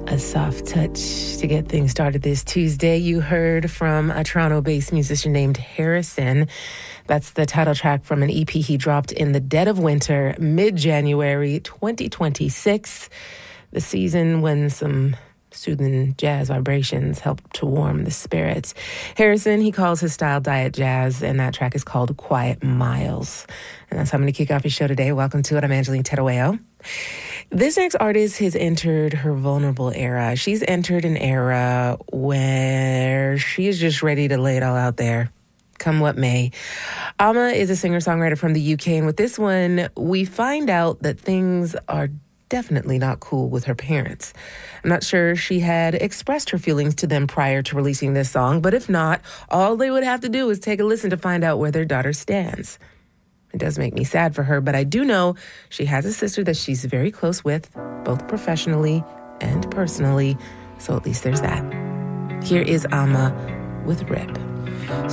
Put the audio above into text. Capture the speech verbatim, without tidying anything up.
A soft touch to get things started this Tuesday. You heard from a Toronto-based musician named Harrison. That's the title track from an E P he dropped in the dead of winter, mid-January twenty twenty-six. The season when some soothing jazz vibrations help to warm the spirits. Harrison, he calls his style diet jazz, and that track is called Quiet Miles. And that's how I'm going to kick off your show today. Welcome to it. I'm Angeline Terueo. This next artist has entered her vulnerable era. She's entered an era where she's just ready to lay it all out there, come what may. Amma is a singer-songwriter from the U K, and with this one, we find out that things are definitely not cool with her parents. I'm not sure she had expressed her feelings to them prior to releasing this song, but if not, all they would have to do is take a listen to find out where their daughter stands. It does make me sad for her, but I do know she has a sister that she's very close with, both professionally and personally, so at least there's that. Here is Amma with Rip.